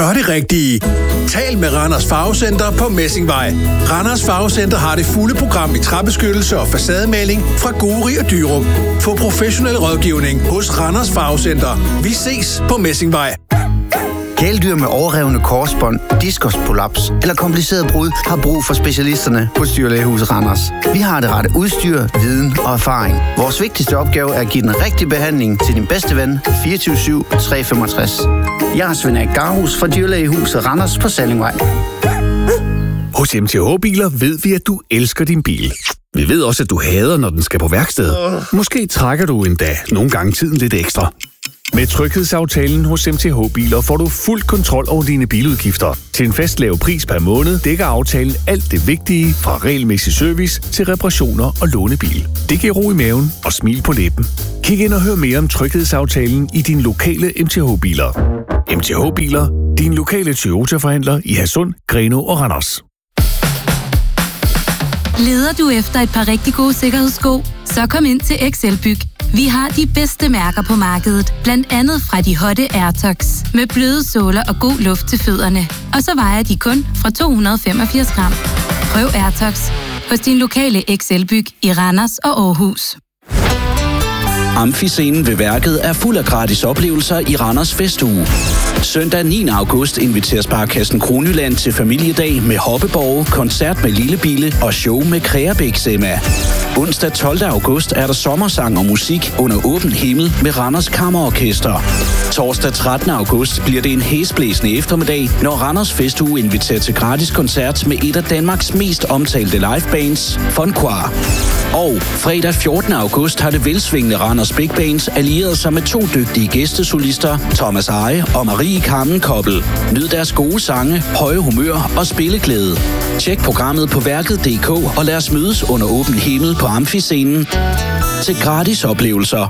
gør det rigtige. Tal med Randers Farvecenter på Messingvej. Randers Farvecenter har det fulde program i træbeskyttelse og facademaling fra Gori og Dyrup. Få professionel rådgivning hos Randers Farvecenter. Vi ses på Messingvej. Kæledyr med overrevne korsbånd, diskusprolaps eller kompliceret brud har brug for specialisterne på Dyrlægehuset Randers. Vi har det rette udstyr, viden og erfaring. Vores vigtigste opgave er at give den rigtige behandling til din bedste ven 24/7 365. Jeg er Svend Erik Garhus fra Dyrlægehuset Randers på Sallingvej. Hos MTH Biler ved vi, at du elsker din bil. Vi ved også, at du hader, når den skal på værksted. Måske trækker du endda nogle gange tiden lidt ekstra. Med tryghedsaftalen hos MTH Biler får du fuld kontrol over dine biludgifter. Til en fast lav pris per måned dækker aftalen alt det vigtige fra regelmæssig service til reparationer og lånebil. Det giver ro i maven og smil på læben. Kig ind og hør mere om tryghedsaftalen i din lokale MTH Biler. MTH Biler, din lokale Toyota-forhandler i Hadsund, Grenaa og Randers. Leder du efter et par rigtig gode sikkerhedssko? Så kom ind til Excelbyg. Vi har de bedste mærker på markedet, blandt andet fra de hotte Airtox, med bløde såler og god luft til fødderne. Og så vejer de kun fra 285 gram. Prøv Airtox hos din lokale Excelbyg i Randers og Aarhus. Amfiscenen ved værket er fuld af gratis oplevelser i Randers Festuge. Søndag 9. august inviterer Sparekassen Kronjylland til familiedag med hoppeborge, koncert med Lillebille og show med Kreabæk Emma. Onsdag 12. august er der sommersang og musik under åben himmel med Randers Kammerorkester. Torsdag 13. august bliver det en hæsblæsende eftermiddag, når Randers Festuge inviterer til gratis koncert med et af Danmarks mest omtalte livebands, Funquar. Og fredag 14. august har det velsvingende Randers Big Bands allieret sig med 2 dygtige gæstesolister, Thomas Eje og Marie Carmen Koppel. Nyd deres gode sange, høje humør og spilleglæde. Tjek programmet på værket.dk og lad os mødes under åben himmel på Amfiscenen til gratis oplevelser.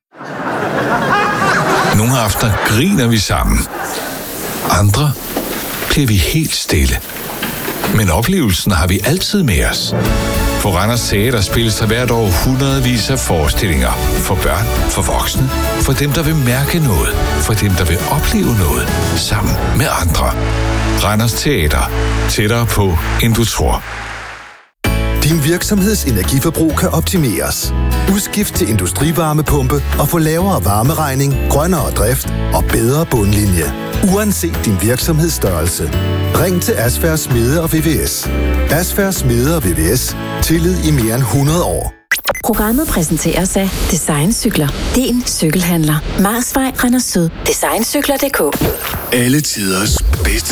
Nogle aftener griner vi sammen. Andre bliver vi helt stille. Men oplevelsen har vi altid med os. På Randers Teater spilles der hvert år hundredvis af forestillinger. For børn, for voksne, for dem, der vil mærke noget, for dem, der vil opleve noget, sammen med andre. Randers Teater. Tættere på, end du tror. Din virksomheds energiforbrug kan optimeres. Udskift til industrivarmepumpe og få lavere varmeregning, grønnere drift og bedre bundlinje. Uanset din virksomhedsstørrelse. Ring til Asfærd Smede og VVS. Asfærd Smede og VVS. Tillid i mere end 100 år. Programmet præsenteres af Design-cykler. Din cykelhandler. Marsvej, Randers Syd. Designcykler.dk. Alle tiders bedste